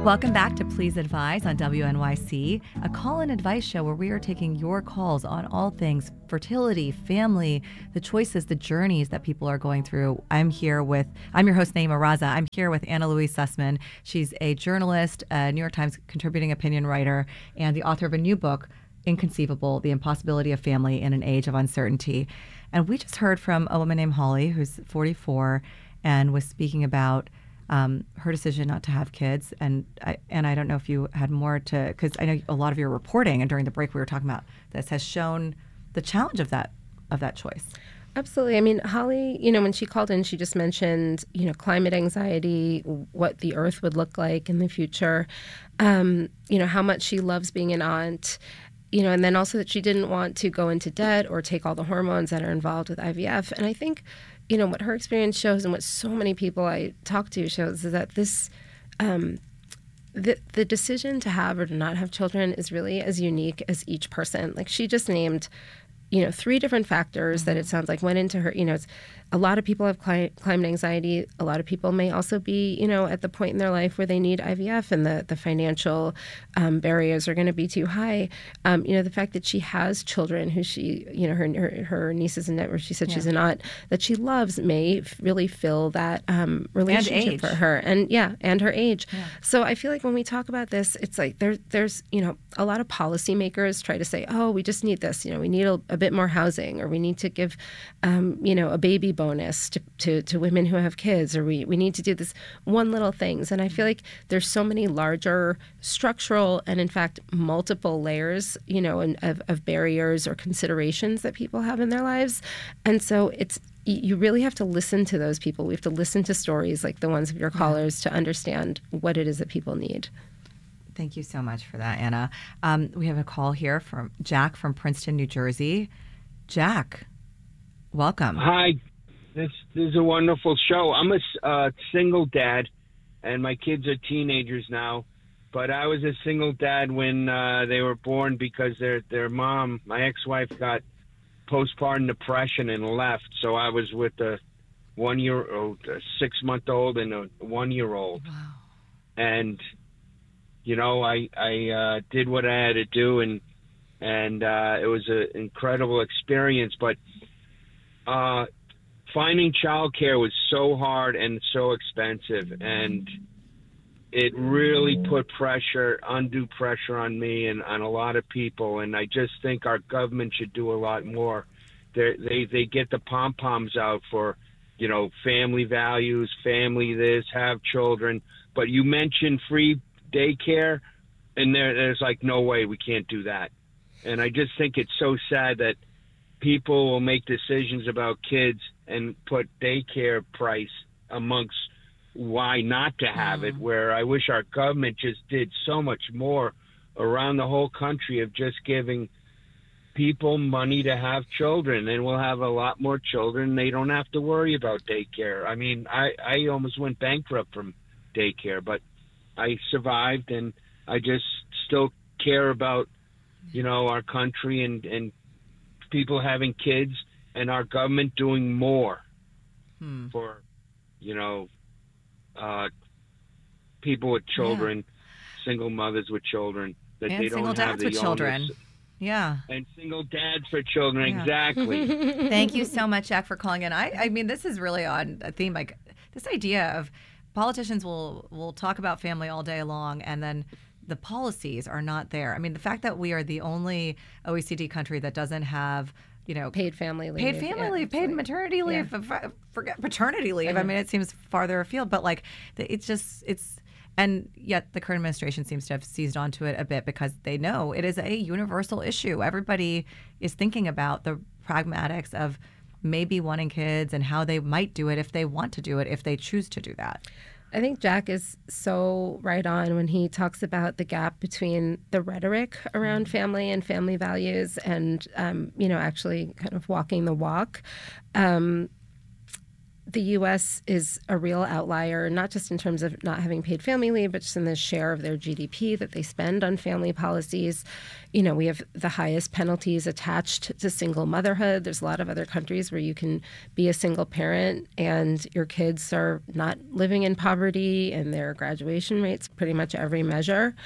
Welcome back to Please Advise on WNYC, a call and advice show where we are taking your calls on all things fertility, family, the choices, the journeys that people are going through. I'm your host, Naima Raza. I'm here with Anna Louise Sussman. She's a journalist, a New York Times contributing opinion writer, and the author of a new book, Inconceivable: The Impossibility of Family in an Age of Uncertainty. And we just heard from a woman named Holly, who's 44, and was speaking about her decision not to have kids. And I don't know if you had more to, because I know a lot of your reporting, and during the break we were talking about this, has shown the challenge of that choice. Absolutely. I mean, Holly, when she called in, she just mentioned, climate anxiety, what the earth would look like in the future, how much she loves being an aunt, and then also that she didn't want to go into debt or take all the hormones that are involved with IVF. And I think, what her experience shows and what so many people I talk to shows is that this, the decision to have or to not have children is really as unique as each person. Like, she just named, 3 different factors that it sounds like went into her. It's, a lot of people have climate anxiety. A lot of people may also be, at the point in their life where they need IVF and the financial barriers are going to be too high. The fact that she has children who she, her nieces and nephews, she said she's an aunt, that she loves may really fill that relationship for her. And her age. Yeah. So I feel like when we talk about this, it's like there's a lot of policymakers try to say, oh, we just need this. We need a bit more housing, or we need to give, a baby bonus to women who have kids, or we need to do this one little things. And I feel like there's so many larger structural and, in fact, multiple layers, of barriers or considerations that people have in their lives. And so you really have to listen to those people. We have to listen to stories like the ones of your callers to understand what it is that people need. Thank you so much for that, Anna. We have a call here from Jack from Princeton, New Jersey. Jack, welcome. Hi. This is a wonderful show. I'm a single dad, and my kids are teenagers now. But I was a single dad when they were born because their mom, my ex-wife, got postpartum depression and left. So I was with a 1-year-old, a 6-month-old, and a 1-year-old. Wow. And I did what I had to do, and it was an incredible experience. But finding childcare was so hard and so expensive, and it really put undue pressure on me and on a lot of people. And I just think our government should do a lot more. They get the pom-poms out for, family values, family this, have children. But you mentioned free daycare, and there's like, no way, we can't do that. And I just think it's so sad that people will make decisions about kids and put daycare price amongst why not to have it, where I wish our government just did so much more around the whole country of just giving people money to have children, and we'll have a lot more children. They don't have to worry about daycare. I mean, I almost went bankrupt from daycare, but I survived, and I just still care about, our country and people having kids, and our government doing more for, people with children, single mothers with children, that and they don't have dads the with children. Yeah. And single dads for children, exactly. Thank you so much, Jack, for calling in. I mean, this is really on a theme, like this idea of politicians will talk about family all day long, and then the policies are not there. I mean, the fact that we are the only OECD country that doesn't have, paid family leave, paid maternity leave, forget paternity leave. I mean, it seems farther afield, but and yet the current administration seems to have seized onto it a bit because they know it is a universal issue. Everybody is thinking about the pragmatics of maybe wanting kids and how they might do it if they want to do it, if they choose to do that. I think Jack is so right on when he talks about the gap between the rhetoric around family and family values and, actually kind of walking the walk. the U.S. is a real outlier, not just in terms of not having paid family leave, but just in the share of their GDP that they spend on family policies. We have the highest penalties attached to single motherhood. There's a lot of other countries where you can be a single parent and your kids are not living in poverty, and their graduation rates pretty much every measure.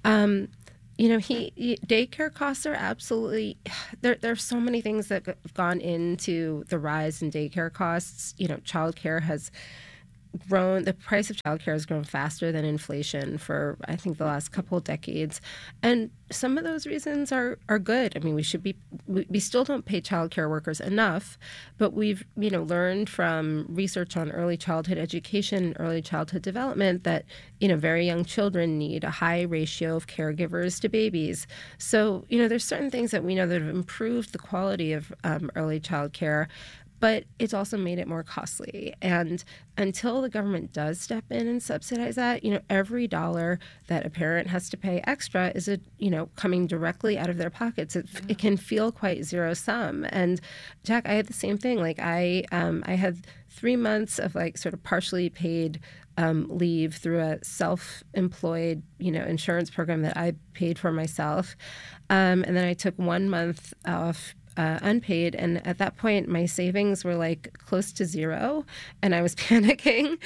Daycare costs are absolutely, there's so many things that have gone into the rise in daycare costs. Childcare has grown, the price of childcare has grown faster than inflation for, I think, the last couple of decades. And some of those reasons are good. I mean, we still don't pay childcare workers enough, but we've, learned from research on early childhood education, early childhood development that, very young children need a high ratio of caregivers to babies. So, there's certain things that we know that have improved the quality of early childcare, but it's also made it more costly. And until the government does step in and subsidize that, every dollar that a parent has to pay extra is coming directly out of their pockets. It can feel quite zero sum. And Jack, I had the same thing. Like I had 3 months of sort of partially paid leave through a self-employed, insurance program that I paid for myself. And then I took 1 month off unpaid, and at that point my savings were close to zero, and I was panicking,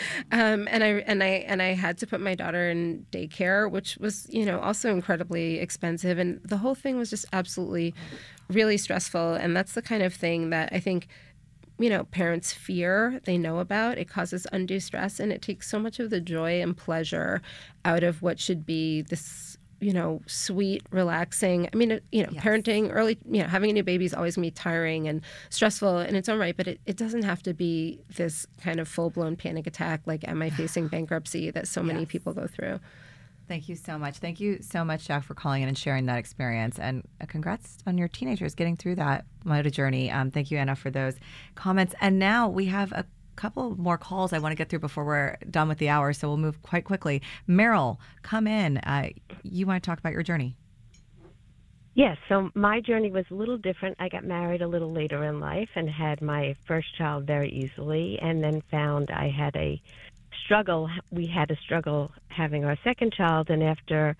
and I had to put my daughter in daycare, which was also incredibly expensive, and the whole thing was just absolutely really stressful. And that's the kind of thing that I think parents fear, they know about. It causes undue stress, and it takes so much of the joy and pleasure out of what should be this sweet, relaxing. I mean, yes. Parenting early, having a new baby is always going to be tiring and stressful in its own right, but it doesn't have to be this kind of full-blown panic attack like, am I facing bankruptcy, that so many people go through. Thank you so much. Thank you so much, Jack, for calling in and sharing that experience. And congrats on your teenagers getting through that journey. Thank you, Anna, for those comments. And now we have a couple more calls I want to get through before we're done with the hour, so we'll move quite quickly. Meryl, come in. You want to talk about your journey? Yes, so my journey was a little different. I got married a little later in life and had my first child very easily, and then found I had a struggle. We had a struggle having our second child, and after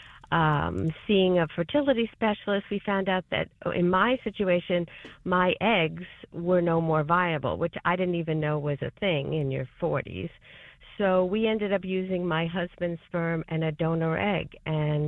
seeing a fertility specialist, we found out that in my situation, my eggs were no more viable, which I didn't even know was a thing in your 40s. So we ended up using my husband's sperm and a donor egg. And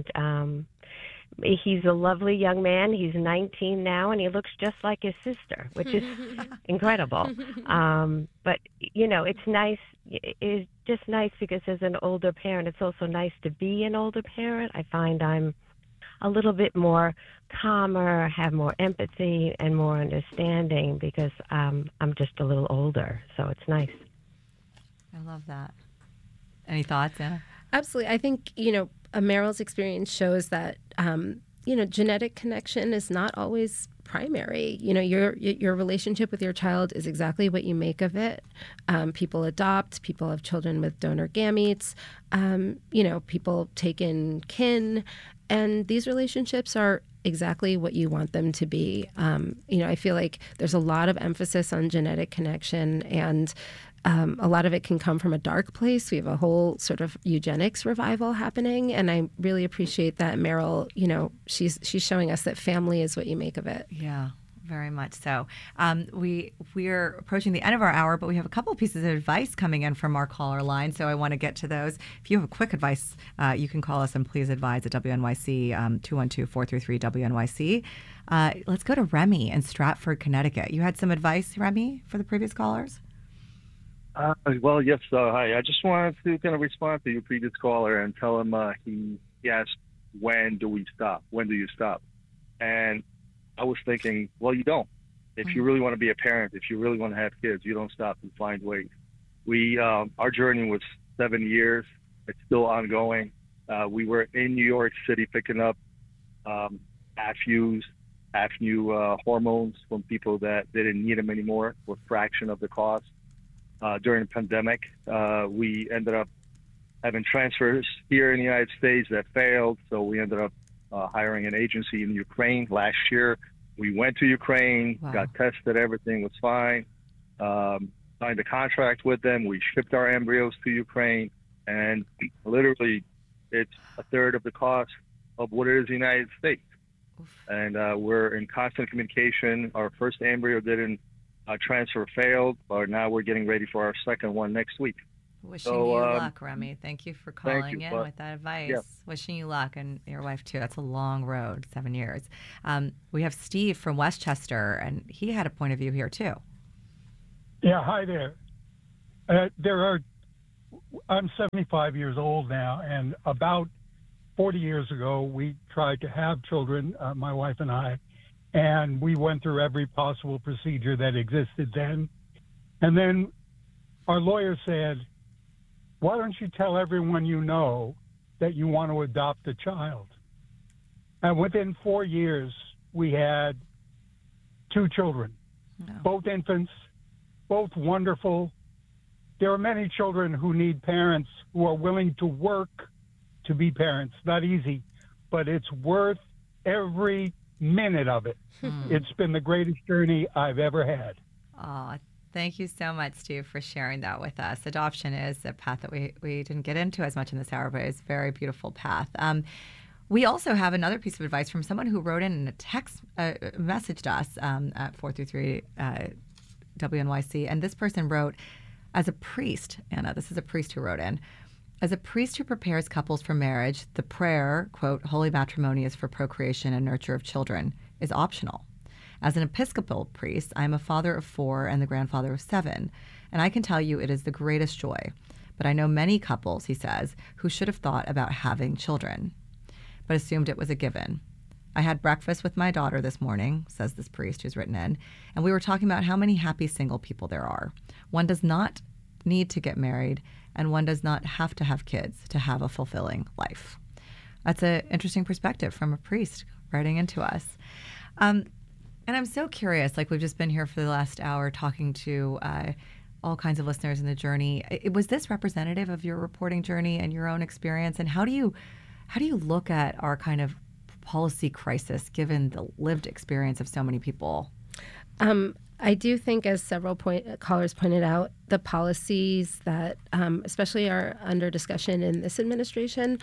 he's a lovely young man. He's 19 now, and he looks just like his sister, which is incredible. But, it's nice. It's just nice because as an older parent, it's also nice to be an older parent. I find I'm a little bit more calmer, have more empathy and more understanding because I'm just a little older. So it's nice. I love that. Any thoughts, Anna? Absolutely. I think, Meryl's experience shows that, genetic connection is not always primary. Your relationship with your child is exactly what you make of it. People adopt, people have children with donor gametes, people take in kin, and these relationships are exactly what you want them to be. I feel like there's a lot of emphasis on genetic connection, and a lot of it can come from a dark place. We have a whole sort of eugenics revival happening, and I really appreciate that Meryl, she's showing us that family is what you make of it. Yeah, very much so. We're approaching the end of our hour, but we have a couple of pieces of advice coming in from our caller line, so I want to get to those. If you have a quick advice, you can call us and please advise at WNYC, 212-433-WNYC. Let's go to Remy in Stratford, Connecticut. You had some advice, Remy, for the previous callers? Well, yes. Hi. I just wanted to kind of respond to your previous caller and tell him he asked, when do we stop? When do you stop? And I was thinking, well, you don't. If you really want to be a parent, if you really want to have kids, you don't stop and find ways. Our journey was 7 years. It's still ongoing. We were in New York City picking up half-new hormones from people that didn't need them anymore for a fraction of the cost. During the pandemic, we ended up having transfers here in the United States that failed, so we ended up hiring an agency in Ukraine last year. We went to Ukraine, got tested, everything was fine. signed a contract with them. We shipped our embryos to Ukraine, and literally it's a third of the cost of what it is in the United States. And we're in constant communication. Our first embryo didn't transfer, failed, but now we're getting ready for our second one next week. Wishing you luck, Remy. Thank you for calling in with that advice. Yeah. Wishing you luck, and your wife too. That's a long road, 7 years. We have Steve from Westchester, and he had a point of view here too. Yeah, hi there. I'm 75 years old now, and about 40 years ago, we tried to have children, my wife and I, and we went through every possible procedure that existed then. And then our lawyer said, why don't you tell everyone you know that you want to adopt a child? And within 4 years, we had 2 children, both infants, both wonderful. There are many children who need parents who are willing to work to be parents. Not easy, but it's worth every minute of it. It's been the greatest journey I've ever had. Oh, thank you so much, Steve, for sharing that with us. Adoption is a path that we didn't get into as much in this hour, but it's a very beautiful path. We also have another piece of advice from someone who wrote in a text, messaged us at 433 WNYC, and this person wrote, as a priest, Anna, this is a priest who wrote in, as a priest who prepares couples for marriage, the prayer, quote, holy matrimony is for procreation and nurture of children, is optional. As an Episcopal priest, I am a father of 4 and the grandfather of 7, and I can tell you it is the greatest joy. But I know many couples, he says, who should have thought about having children, but assumed it was a given. I had breakfast with my daughter this morning, says this priest who's written in, and we were talking about how many happy single people there are. One does not need to get married, and one does not have to have kids to have a fulfilling life. That's an interesting perspective from a priest writing into us. And I'm so curious, like we've just been here for the last hour talking to all kinds of listeners in the journey. Was this representative of your reporting journey and your own experience? And how do you look at our kind of policy crisis given the lived experience of so many people? I do think, as several callers pointed out, the policies that especially are under discussion in this administration,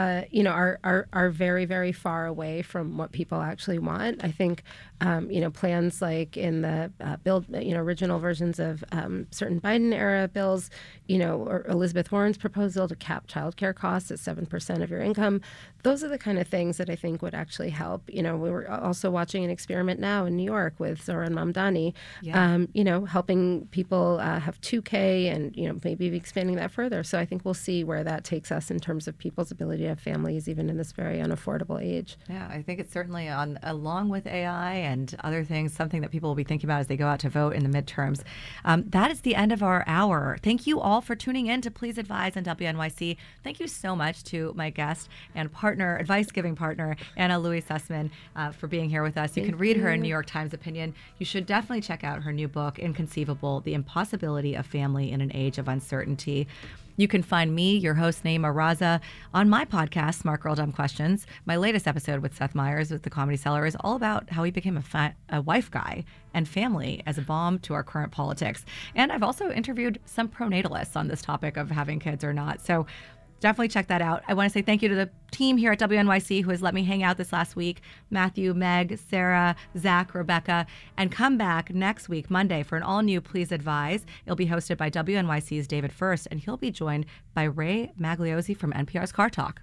are very, very far away from what people actually want. I think, plans like in the original versions of certain Biden-era bills, or Elizabeth Warren's proposal to cap childcare costs at 7% of your income, those are the kind of things that I think would actually help. We were also watching an experiment now in New York with Zohran Mamdani, helping people have 2K and, maybe expanding that further. So I think we'll see where that takes us in terms of people's ability to have families, even in this very unaffordable age. Yeah, I think it's certainly along with AI and other things, something that people will be thinking about as they go out to vote in the midterms. That is the end of our hour. Thank you all for tuning in to Please Advise on WNYC. Thank you so much to my guest and advice-giving partner, Anna Louise Sussman, for being here with us. You can read her in New York Times opinion. You should definitely check out her new book, Inconceivable: The Impossibility of Family in an Age of Uncertainty. You can find me, your host, Naima Raza, on my podcast, Smart Girl Dumb Questions. My latest episode with Seth Meyers with the Comedy Cellar is all about how he became a wife guy and family as a bomb to our current politics. And I've also interviewed some pronatalists on this topic of having kids or not. So definitely check that out. I want to say thank you to the team here at WNYC who has let me hang out this last week. Matthew, Meg, Sarah, Zach, Rebecca. And come back next week, Monday, for an all-new Please Advise. It'll be hosted by WNYC's David First, and he'll be joined by Ray Magliozzi from NPR's Car Talk.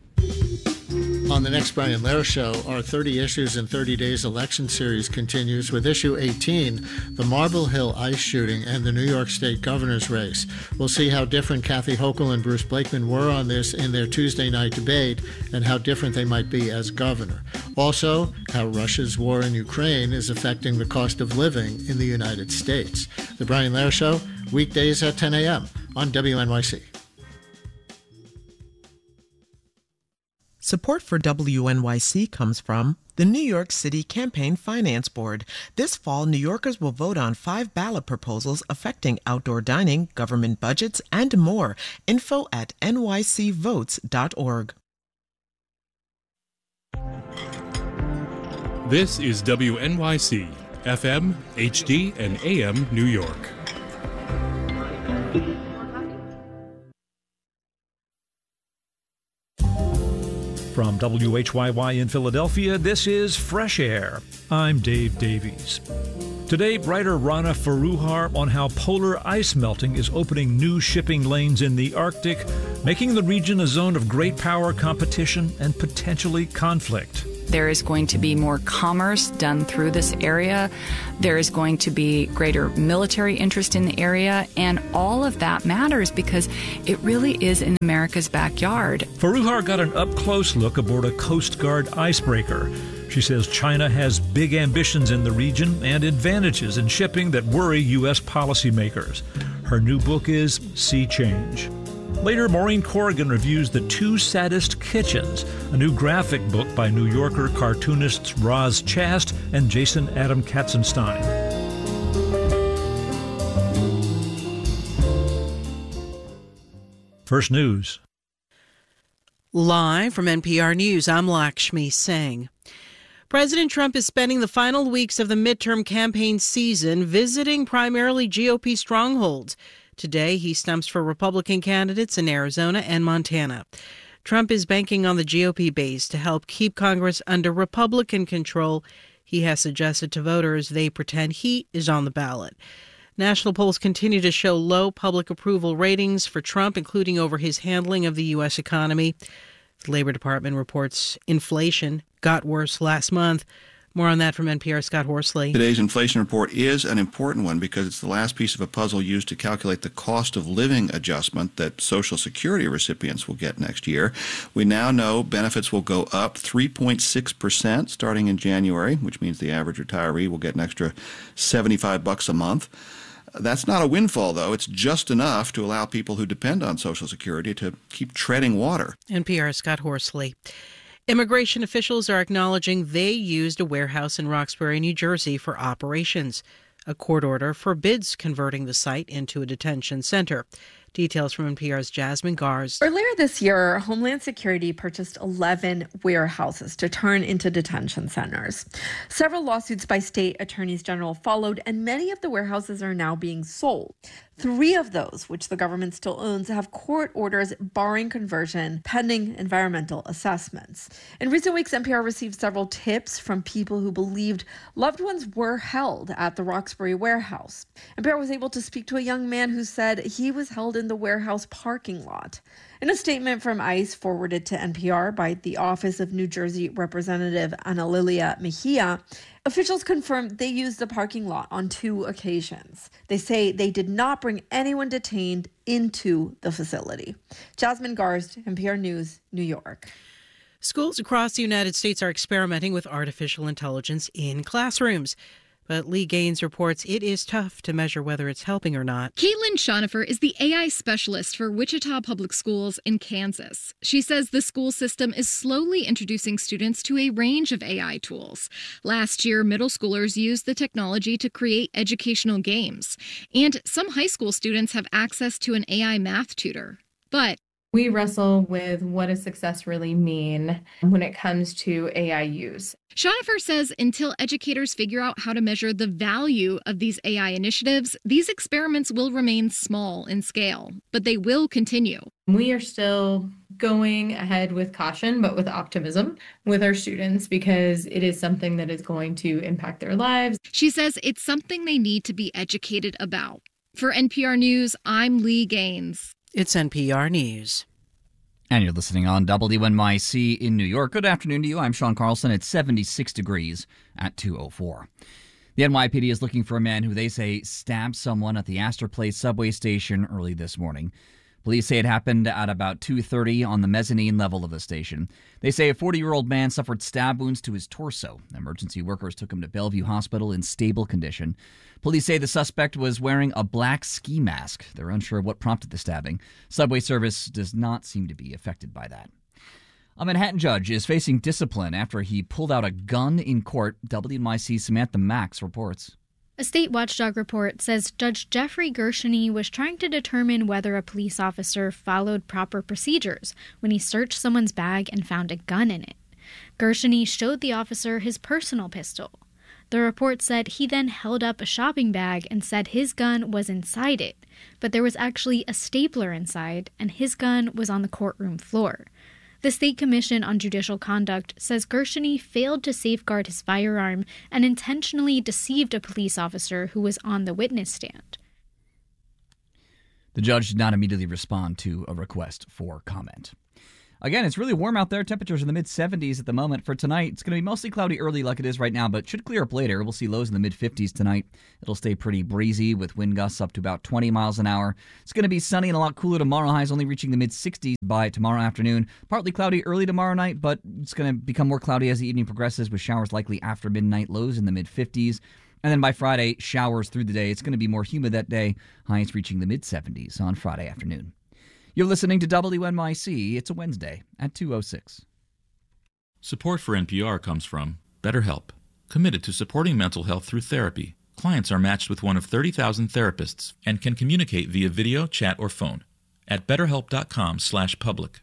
On the next Brian Lehrer Show, our 30 Issues in 30 Days election series continues with issue 18, the Marble Hill ICE shooting and the New York State governor's race. We'll see how different Kathy Hochul and Bruce Blakeman were on this in their Tuesday night debate and how different they might be as governor. Also, how Russia's war in Ukraine is affecting the cost of living in the United States. The Brian Lehrer Show, weekdays at 10 a.m. on WNYC. Support for WNYC comes from the New York City Campaign Finance Board. This fall, New Yorkers will vote on 5 ballot proposals affecting outdoor dining, government budgets, and more. Info at nycvotes.org. This is WNYC, FM, HD, and AM New York. From WHYY in Philadelphia, this is Fresh Air. I'm Dave Davies. Today, writer Rana Foroohar on how polar ice melting is opening new shipping lanes in the Arctic, making the region a zone of great power competition and potentially conflict. There is going to be more commerce done through this area. There is going to be greater military interest in the area. And all of that matters because it really is in America's backyard. Foroohar got an up-close look aboard a Coast Guard icebreaker. She says China has big ambitions in the region and advantages in shipping that worry U.S. policymakers. Her new book is Sea Change. Later, Maureen Corrigan reviews The Two Saddest Kitchens, a new graphic book by New Yorker cartoonists Roz Chast and Jason Adam Katzenstein. First News. Live from NPR News, I'm Lakshmi Singh. President Trump is spending the final weeks of the midterm campaign season visiting primarily GOP strongholds. Today, he stumps for Republican candidates in Arizona and Montana. Trump is banking on the GOP base to help keep Congress under Republican control. He has suggested to voters they pretend he is on the ballot. National polls continue to show low public approval ratings for Trump, including over his handling of the U.S. economy. The Labor Department reports inflation got worse last month. More on that from NPR's Scott Horsley. Today's inflation report is an important one because it's the last piece of a puzzle used to calculate the cost of living adjustment that Social Security recipients will get next year. We now know benefits will go up 3.6% starting in January, which means the average retiree will get an extra $75 a month. That's not a windfall, though. It's just enough to allow people who depend on Social Security to keep treading water. NPR's Scott Horsley. Immigration officials are acknowledging they used a warehouse in Roxbury, New Jersey for operations. A court order forbids converting the site into a detention center. Details from NPR's Jasmine Garz. Earlier this year, Homeland Security purchased 11 warehouses to turn into detention centers. Several lawsuits by state attorneys general followed, and many of the warehouses are now being sold. 3 of those, which the government still owns, have court orders barring conversion pending environmental assessments. In recent weeks, NPR received several tips from people who believed loved ones were held at the Roxbury warehouse. NPR was able to speak to a young man who said he was held in the warehouse parking lot. In a statement from ICE forwarded to NPR by the Office of New Jersey Representative Ana Lilia Mejia, officials confirmed they used the parking lot on 2 occasions. They say they did not bring anyone detained into the facility. Jasmine Garz, NPR News, New York. Schools across the United States are experimenting with artificial intelligence in classrooms. But Lee Gaines reports it is tough to measure whether it's helping or not. Caitlin Schonifer is the AI specialist for Wichita Public Schools in Kansas. She says the school system is slowly introducing students to a range of AI tools. Last year, middle schoolers used the technology to create educational games. And some high school students have access to an AI math tutor. But we wrestle with what does success really mean when it comes to AI use. Schonifer says until educators figure out how to measure the value of these AI initiatives, these experiments will remain small in scale, but they will continue. We are still going ahead with caution, but with optimism with our students because it is something that is going to impact their lives. She says it's something they need to be educated about. For NPR News, I'm Lee Gaines. It's NPR News. And you're listening on WNYC in New York. Good afternoon to you. I'm Sean Carlson. It's 76 degrees at 2:04. The NYPD is looking for a man who they say stabbed someone at the Astor Place subway station early this morning. Police say it happened at about 2:30 on the mezzanine level of the station. They say a 40-year-old man suffered stab wounds to his torso. Emergency workers took him to Bellevue Hospital in stable condition. Police say the suspect was wearing a black ski mask. They're unsure what prompted the stabbing. Subway service does not seem to be affected by that. A Manhattan judge is facing discipline after he pulled out a gun in court. WNYC's Samantha Max reports. A state watchdog report says Judge Jeffrey Gershony was trying to determine whether a police officer followed proper procedures when he searched someone's bag and found a gun in it. Gershony showed the officer his personal pistol. The report said he then held up a shopping bag and said his gun was inside it. but there was actually a stapler inside, and his gun was on the courtroom floor. The State Commission on Judicial Conduct says Gershuny failed to safeguard his firearm and intentionally deceived a police officer who was on the witness stand. The judge did not immediately respond to a request for comment. Again, it's really warm out there. Temperatures in the mid-70s at the moment. For tonight, it's going to be mostly cloudy early like it is right now, but should clear up later. We'll see lows in the mid-50s tonight. It'll stay pretty breezy with wind gusts up to about 20 miles an hour. It's going to be sunny and a lot cooler tomorrow. Highs only reaching the mid-60s by tomorrow afternoon. Partly cloudy early tomorrow night, but it's going to become more cloudy as the evening progresses with showers likely after midnight, lows in the mid-50s. And then by Friday, showers through the day. It's going to be more humid that day. Highs reaching the mid-70s on Friday afternoon. You're listening to WNYC. It's a Wednesday at 2:06. Support for NPR comes from BetterHelp, committed to supporting mental health through therapy. Clients are matched with one of 30,000 therapists and can communicate via video, chat, or phone at betterhelp.com/public.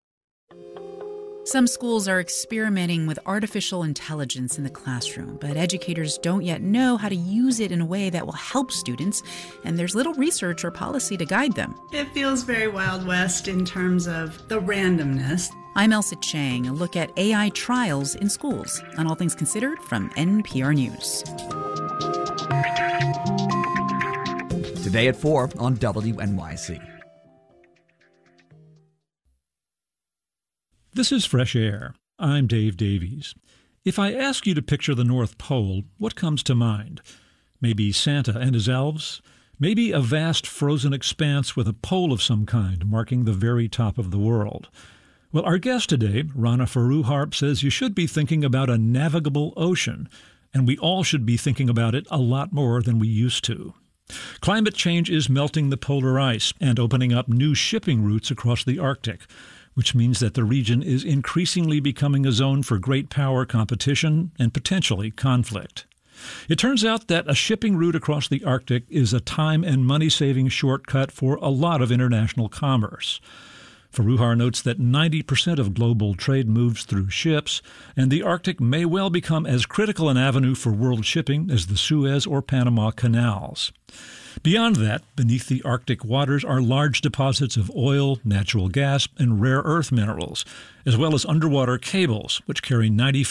Some schools are experimenting with artificial intelligence in the classroom, but educators don't yet know how to use it in a way that will help students, and there's little research or policy to guide them. It feels very Wild West in terms of the randomness. I'm Elsa Chang, a look at AI trials in schools on All Things Considered from NPR News. Today at 4 on WNYC. This is Fresh Air. I'm Dave Davies. If I ask you to picture the North Pole, what comes to mind? Maybe Santa and his elves? Maybe a vast frozen expanse with a pole of some kind marking the very top of the world? Well, our guest today, Rana Foroohar, says you should be thinking about a navigable ocean, and we all should be thinking about it a lot more than we used to. Climate change is melting the polar ice and opening up new shipping routes across the Arctic, which means that the region is increasingly becoming a zone for great power competition and potentially conflict. It turns out that a shipping route across the Arctic is a time and money-saving shortcut for a lot of international commerce. Foroohar notes that 90% of global trade moves through ships, and the Arctic may well become as critical an avenue for world shipping as the Suez or Panama canals. Beyond that, beneath the Arctic waters are large deposits of oil, natural gas, and rare earth minerals, as well as underwater cables, which carry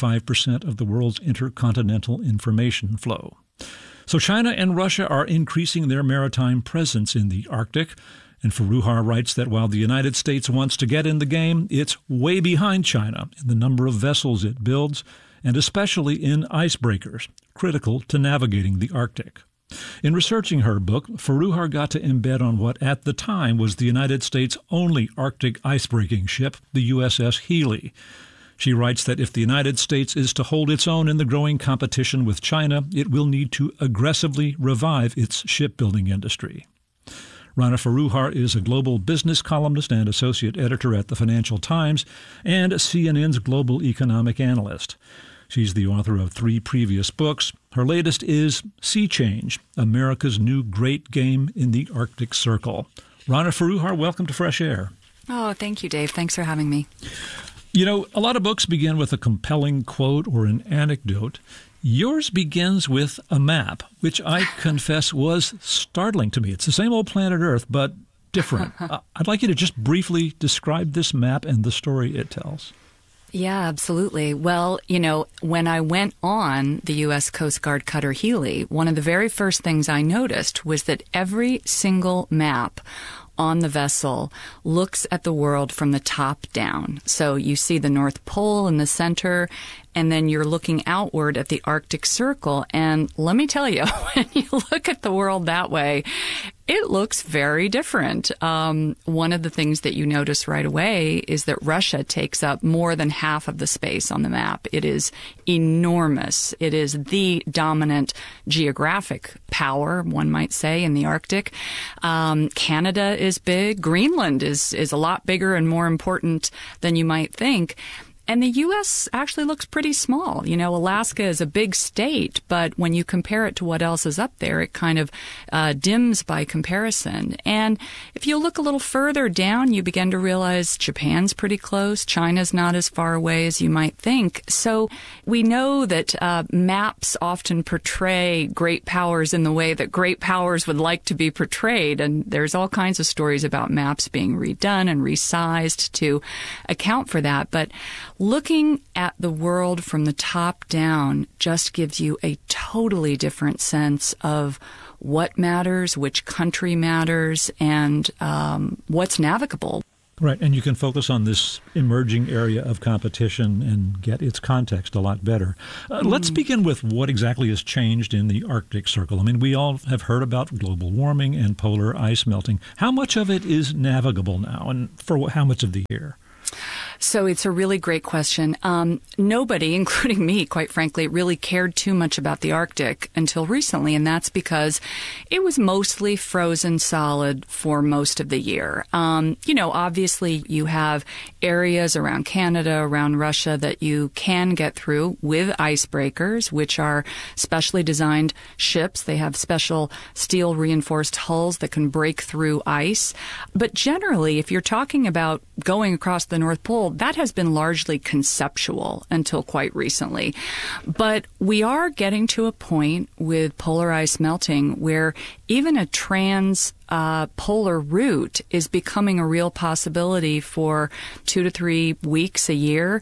95% of the world's intercontinental information flow. So China and Russia are increasing their maritime presence in the Arctic, and Foroohar writes that while the United States wants to get in the game, it's way behind China in the number of vessels it builds, and especially in icebreakers, critical to navigating the Arctic. In researching her book, Foroohar got to embed on what at the time was the United States' only Arctic icebreaking ship, the USS Healy. She writes that if the United States is to hold its own in the growing competition with China, it will need to aggressively revive its shipbuilding industry. Rana Foroohar is a global business columnist and associate editor at the Financial Times and CNN's global economic analyst. She's the author of 3 previous books. Her latest is Sea Change, America's New Great Game in the Arctic Circle. Rana Foroohar, welcome to Fresh Air. Oh, thank you, Dave. Thanks for having me. You know, a lot of books begin with a compelling quote or an anecdote. Yours begins with a map, which I confess was startling to me. It's the same old planet Earth, but different. I'd like you to just briefly describe this map and the story it tells. Yeah, absolutely. Well, you know, when I went on the U.S. Coast Guard cutter Healy, one of the very first things I noticed was that every single map on the vessel looks at the world from the top down. So you see the North Pole in the center, and then you're looking outward at the Arctic Circle. And let me tell you, when you look at the world that way, it looks very different. One of the things that you notice right away is that Russia takes up more than half of the space on the map. It is enormous. It is the dominant geographic power, one might say, in the Arctic. Canada is big. Greenland is a lot bigger and more important than you might think. And the U.S. actually looks pretty small. You know, Alaska is a big state, but when you compare it to what else is up there, it kind of dims by comparison. And if you look a little further down, you begin to realize Japan's pretty close. China's not as far away as you might think. So we know that maps often portray great powers in the way that great powers would like to be portrayed. And there's all kinds of stories about maps being redone and resized to account for that. But looking at the world from the top down just gives you a totally different sense of what matters, which country matters, and what's navigable. Right, and you can focus on this emerging area of competition and get its context a lot better. Let's begin with what exactly has changed in the Arctic Circle. I mean, we all have heard about global warming and polar ice melting. How much of it is navigable now, and for how much of the year? So it's a really great question. Nobody, including me, quite frankly, really cared too much about the Arctic until recently, and that's because it was mostly frozen solid for most of the year. Obviously you have areas around Canada, around Russia that you can get through with icebreakers, which are specially designed ships. They have special steel reinforced hulls that can break through ice. But generally, if you're talking about going across the North Pole, that has been largely conceptual until quite recently. But we are getting to a point with polar ice melting where even a polar route is becoming a real possibility for 2 to 3 weeks a year.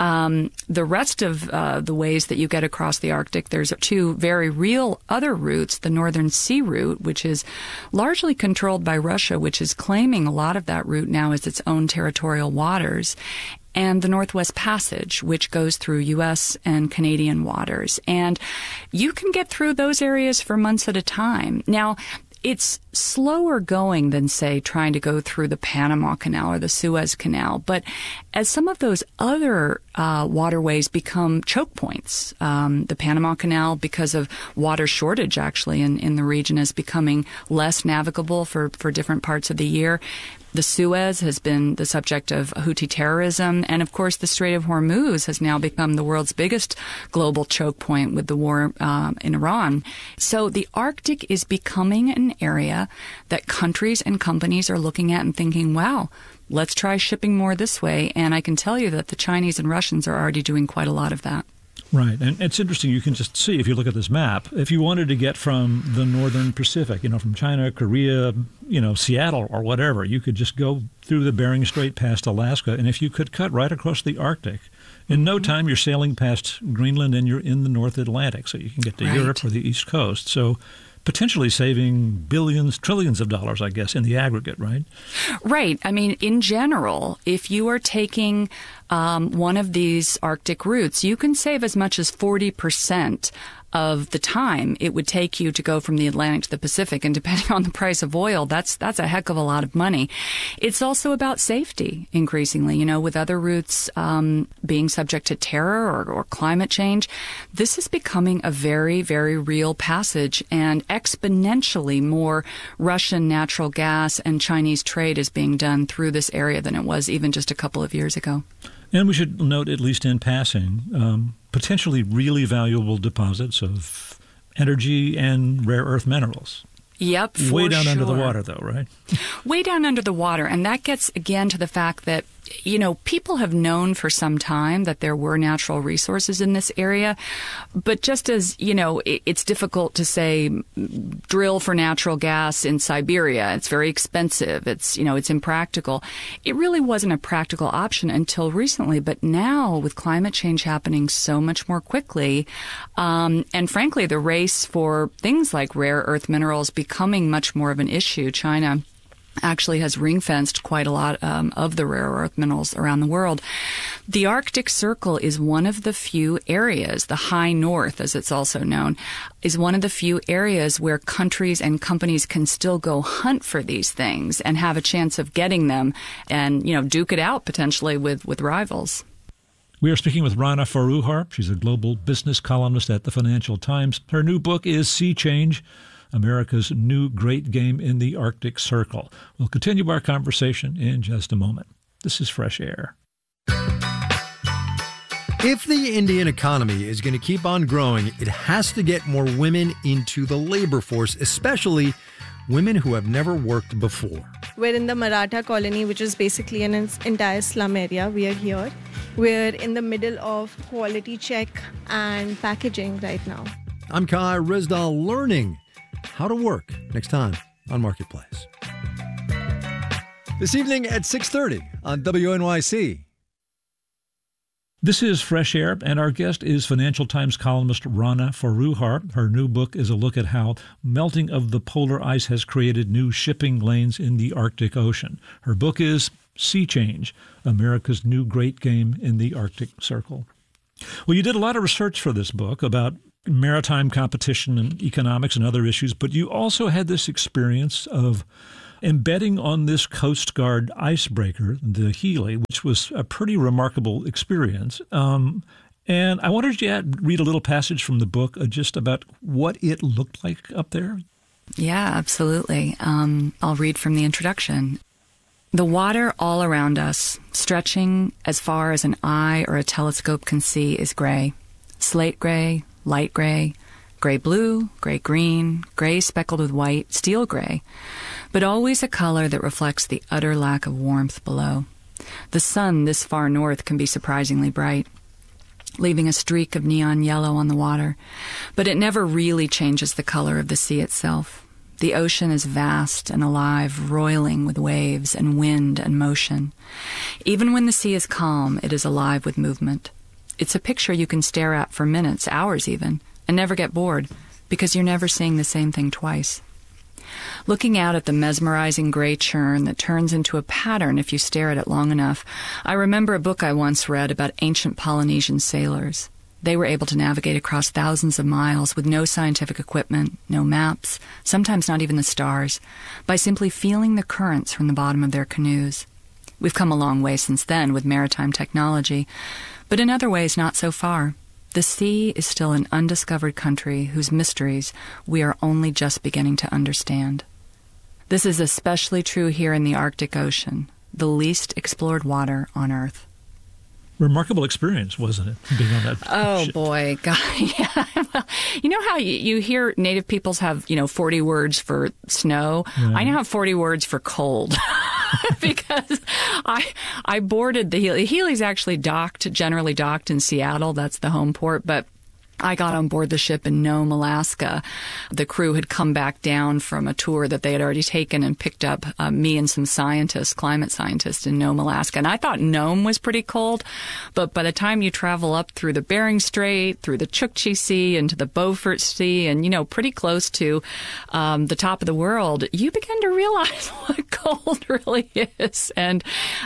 The rest of the ways that you get across the Arctic, there's 2 very real other routes, the Northern Sea Route, which is largely controlled by Russia, which is claiming a lot of that route now as its own territorial waters, and the Northwest Passage, which goes through U.S. and Canadian waters. And you can get through those areas for months at a time. Now, it's slower going than, say, trying to go through the Panama Canal or the Suez Canal. But as some of those other waterways become choke points, the Panama Canal, because of water shortage actually in the region, is becoming less navigable for different parts of the year. The Suez has been the subject of Houthi terrorism. And, of course, the Strait of Hormuz has now become the world's biggest global choke point with the war in Iran. So the Arctic is becoming an area that countries and companies are looking at and thinking, wow, let's try shipping more this way. And I can tell you that the Chinese and Russians are already doing quite a lot of that. Right. And it's interesting. You can just see, if you look at this map, if you wanted to get from the northern Pacific, from China, Korea, Seattle or whatever, you could just go through the Bering Strait past Alaska. And if you could cut right across the Arctic, in no time you're sailing past Greenland and you're in the North Atlantic. So you can get to Europe or the East Coast. So potentially saving billions, trillions of dollars, I guess, in the aggregate, right? Right. I mean, in general, if you are taking one of these Arctic routes, you can save as much as 40% of the time it would take you to go from the Atlantic to the Pacific. And depending on the price of oil, that's a heck of a lot of money. It's also about safety increasingly, with other routes being subject to terror or climate change. This is becoming a very, very real passage, and exponentially more Russian natural gas and Chinese trade is being done through this area than it was even just a couple of years ago. And we should note, at least in passing, potentially really valuable deposits of energy and rare earth minerals. Yep, for Way down sure. under the water, though, right? Way down under the water. And that gets, again, to the fact that, people have known for some time that there were natural resources in this area. But just as, it's difficult to say drill for natural gas in Siberia. It's very expensive. It's impractical. It really wasn't a practical option until recently. But now, with climate change happening so much more quickly, and frankly, the race for things like rare earth minerals becoming much more of an issue, China actually has ring-fenced quite a lot of the rare earth minerals around the world. The Arctic Circle is one of the few areas, the High North, as it's also known, is one of the few areas where countries and companies can still go hunt for these things and have a chance of getting them and, duke it out potentially with rivals. We are speaking with Rana Foroohar. She's a global business columnist at the Financial Times. Her new book is Sea Change, America's New Great Game in the Arctic Circle. We'll continue our conversation in just a moment. This is Fresh Air. If the Indian economy is going to keep on growing, it has to get more women into the labor force, especially women who have never worked before. We're in the Maratha colony, which is basically an entire slum area. We are here. We're in the middle of quality check and packaging right now. I'm Kai Rizdal, learning how to work next time on Marketplace. This evening at 6:30 on WNYC. This is Fresh Air, and our guest is Financial Times columnist Rana Foroohar. Her new book is a look at how melting of the polar ice has created new shipping lanes in the Arctic Ocean. Her book is Sea Change, America's New Great Game in the Arctic Circle. Well, you did a lot of research for this book about maritime competition and economics and other issues, but you also had this experience of embedding on this Coast Guard icebreaker, the Healy, which was a pretty remarkable experience. And I wanted you to read a little passage from the book just about what it looked like up there. Yeah, absolutely. I'll read from the introduction. The water all around us, stretching as far as an eye or a telescope can see, is gray. Slate gray, light gray, gray-blue, gray-green, gray speckled with white, steel gray, but always a color that reflects the utter lack of warmth below. The sun this far north can be surprisingly bright, leaving a streak of neon yellow on the water, but it never really changes the color of the sea itself. The ocean is vast and alive, roiling with waves and wind and motion. Even when the sea is calm, it is alive with movement. It's a picture you can stare at for minutes, hours even, and never get bored, because you're never seeing the same thing twice. Looking out at the mesmerizing gray churn that turns into a pattern if you stare at it long enough, I remember a book I once read about ancient Polynesian sailors. They were able to navigate across thousands of miles with no scientific equipment, no maps, sometimes not even the stars, by simply feeling the currents from the bottom of their canoes. We've come a long way since then with maritime technology, but in other ways not so far. The sea is still an undiscovered country whose mysteries we are only just beginning to understand. This is especially true here in the Arctic Ocean, the least explored water on Earth. Remarkable experience, wasn't it, being on that ship? Boy, God, yeah. Well, you know how you hear native peoples have, 40 words for snow? Yeah. I now have 40 words for cold. Because I boarded the Healy. Healy's actually generally docked in Seattle. That's the home port, but I got on board the ship in Nome, Alaska. The crew had come back down from a tour that they had already taken and picked up me and some scientists, climate scientists in Nome, Alaska. And I thought Nome was pretty cold, but by the time you travel up through the Bering Strait, through the Chukchi Sea, into the Beaufort Sea, and, pretty close to the top of the world, you begin to realize what cold really is. And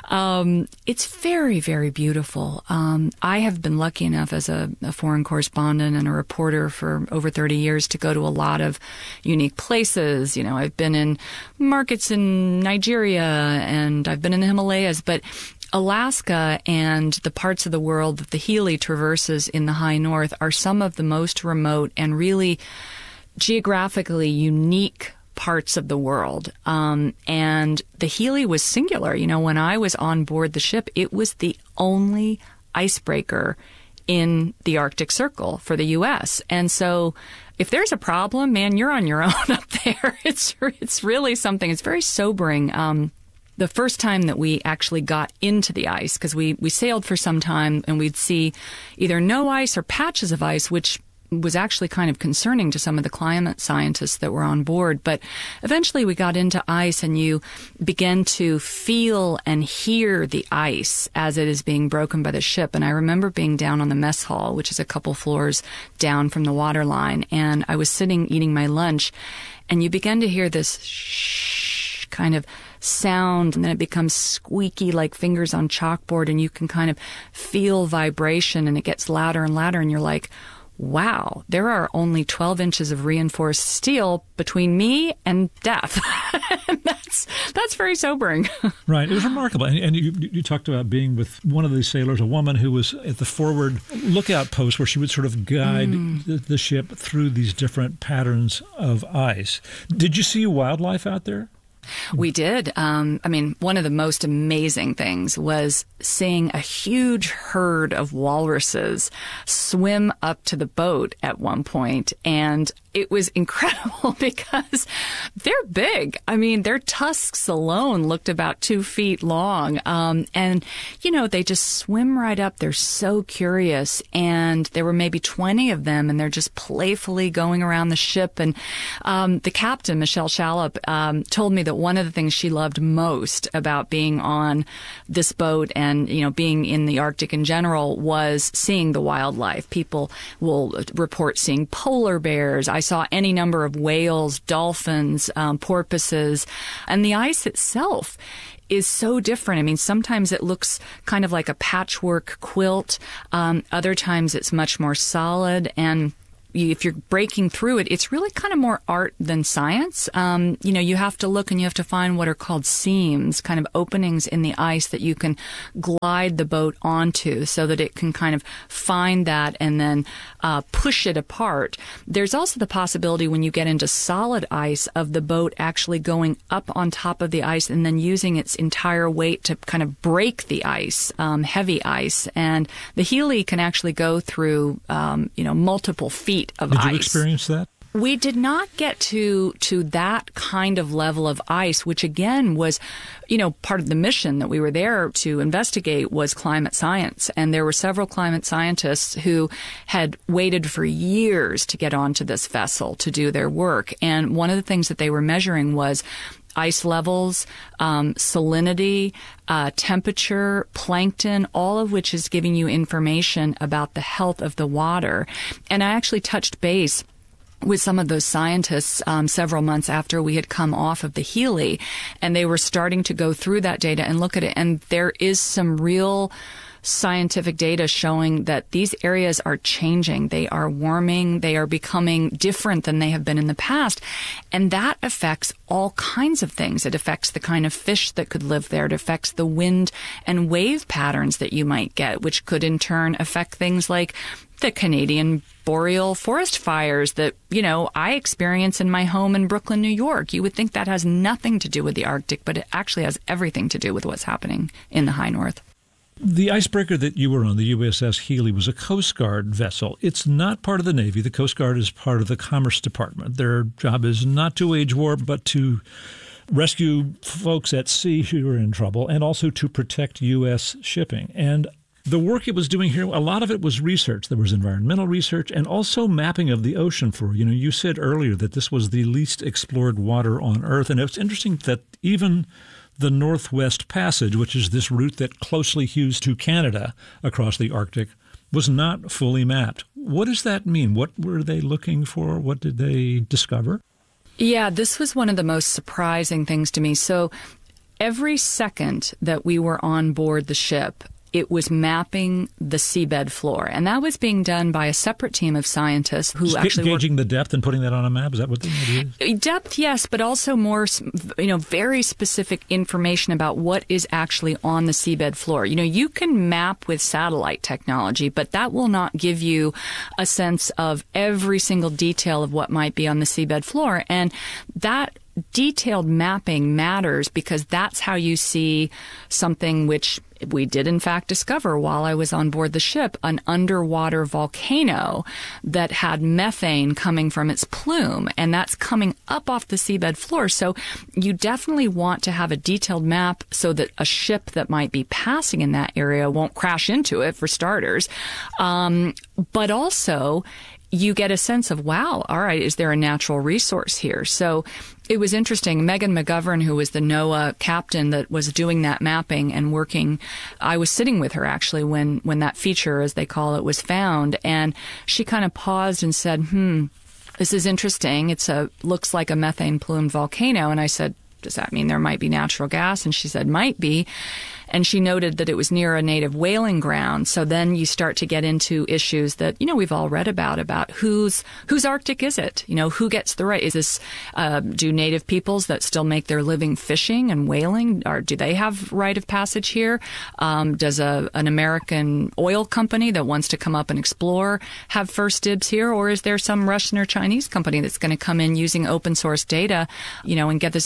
it's very, very beautiful. I have been lucky enough as a foreign correspondent and a reporter for over 30 years to go to a lot of unique places. I've been in markets in Nigeria and I've been in the Himalayas, but Alaska and the parts of the world that the Healy traverses in the high north are some of the most remote and really geographically unique parts of the world. And the Healy was singular. When I was on board the ship, it was the only icebreaker in the Arctic Circle for the U.S. And so if there's a problem, man, you're on your own up there. It's really something. It's very sobering. The first time that we actually got into the ice, because we sailed for some time and we'd see either no ice or patches of ice, which was actually kind of concerning to some of the climate scientists that were on board. But eventually we got into ice and you begin to feel and hear the ice as it is being broken by the ship. And I remember being down on the mess hall, which is a couple floors down from the water line. And I was sitting eating my lunch and you begin to hear this shh kind of sound, and then it becomes squeaky like fingers on chalkboard, and you can kind of feel vibration and it gets louder and louder. And you're like, wow, there are only 12 inches of reinforced steel between me and death. And that's very sobering. Right. It was remarkable. And you talked about being with one of these sailors, a woman who was at the forward lookout post where she would sort of guide the ship through these different patterns of ice. Did you see wildlife out there? We did. I mean, one of the most amazing things was seeing a huge herd of walruses swim up to the boat at one point, and it was incredible because they're big. I mean, their tusks alone looked about 2 feet long. And, you know, they just swim right up. They're so curious. And there were maybe 20 of them, and they're just playfully going around the ship. And the captain, Michelle Shallop, told me that one of the things she loved most about being on this boat and, you know, being in the Arctic in general was seeing the wildlife. People will report seeing polar bears. I saw any number of whales, dolphins, porpoises, and the ice itself is so different. I mean, sometimes it looks kind of like a patchwork quilt. Other times it's much more solid, and if you're breaking through it, it's really kind of more art than science. You know, you have to look and you have to find what are called seams, kind of openings in the ice that you can glide the boat onto so that it can kind of find that and then push it apart. There's also the possibility when you get into solid ice of the boat actually going up on top of the ice and then using its entire weight to kind of break the ice, heavy ice. And the Healy can actually go through, you know, multiple feet of ice. Did you experience that? We did not get to that kind of level of ice, which again was, you know, part of the mission that we were there to investigate was climate science. And there were several climate scientists who had waited for years to get onto this vessel to do their work. And one of the things that they were measuring was ice levels, salinity, temperature, plankton, all of which is giving you information about the health of the water. And I actually touched base with some of those scientists several months after we had come off of the Healy, and they were starting to go through that data and look at it. And there is some real scientific data showing that these areas are changing. They are warming. They are becoming different than they have been in the past. And that affects all kinds of things. It affects the kind of fish that could live there. It affects the wind and wave patterns that you might get, which could in turn affect things like the Canadian boreal forest fires that, you know, I experience in my home in Brooklyn, New York. You would think that has nothing to do with the Arctic, but it actually has everything to do with what's happening in the high north. The icebreaker that you were on, the USS Healy, was a Coast Guard vessel. It's not part of the Navy. The Coast Guard is part of the Commerce Department. Their job is not to wage war, but to rescue folks at sea who are in trouble and also to protect U.S. shipping. And the work it was doing here, a lot of it was research. There was environmental research and also mapping of the ocean floor. You know, you said earlier that this was the least explored water on Earth. And it's interesting that even the Northwest Passage, which is this route that closely hews to Canada across the Arctic, was not fully mapped. What does that mean? What were they looking for? What did they discover? Yeah, this was one of the most surprising things to me. So every second that we were on board the ship, it was mapping the seabed floor. And that was being done by a separate team of scientists who actually gauging the depth and putting that on a map? Is that what the idea is? Depth, yes, but also more, you know, very specific information about what is actually on the seabed floor. You know, you can map with satellite technology, but that will not give you a sense of every single detail of what might be on the seabed floor. And that detailed mapping matters because that's how you see something which we did in fact discover while I was on board the ship, an underwater volcano that had methane coming from its plume, and that's coming up off the seabed floor. So you definitely want to have a detailed map so that a ship that might be passing in that area won't crash into it, for starters. But also you get a sense of, wow, all right, is there a natural resource here? So it was interesting. Megan McGovern, who was the NOAA captain that was doing that mapping and working, I was sitting with her actually when that feature, as they call it, was found. And she kind of paused and said, this is interesting. Looks like a methane plumed volcano. And I said, does that mean there might be natural gas? And she said, might be. And she noted that it was near a native whaling ground. So then you start to get into issues that, you know, we've all read about whose Arctic is it? You know, who gets the right? Is this, do native peoples that still make their living fishing and whaling, or do they have right of passage here? Does an American oil company that wants to come up and explore have first dibs here? Or is there some Russian or Chinese company that's going to come in using open source data, you know, and get this information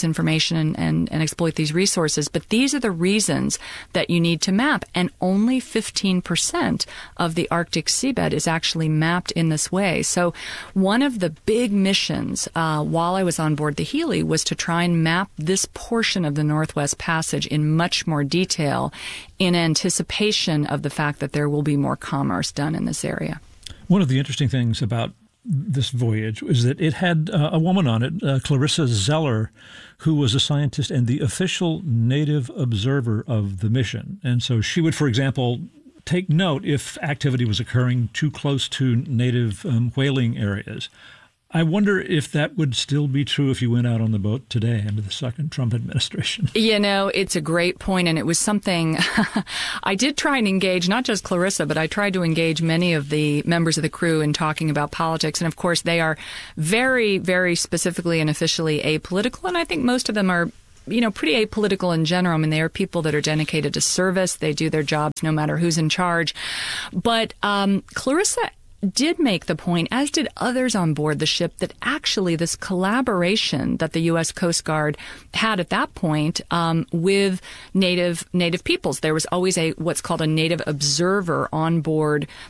exploration and exploit these resources. But these are the reasons that you need to map. And only 15% of the Arctic seabed is actually mapped in this way. So one of the big missions while I was on board the Healy was to try and map this portion of the Northwest Passage in much more detail in anticipation of the fact that there will be more commerce done in this area. One of the interesting things about this voyage is that it had a woman on it, Clarissa Zeller, who was a scientist and the official native observer of the mission. And so she would, for example, take note if activity was occurring too close to native whaling areas. I wonder if that would still be true if you went out on the boat today under the second Trump administration. You know, it's a great point, and it was something I did try and engage, not just Clarissa, but I tried to engage many of the members of the crew in talking about politics. And, of course, they are very, very specifically and officially apolitical, and I think most of them are pretty apolitical in general. I mean, they are people that are dedicated to service. They do their jobs no matter who's in charge. But Clarissa did make the point, as did others on board the ship, that actually this collaboration that the U.S. Coast Guard had at that point with native peoples. There was always what's called a native observer on board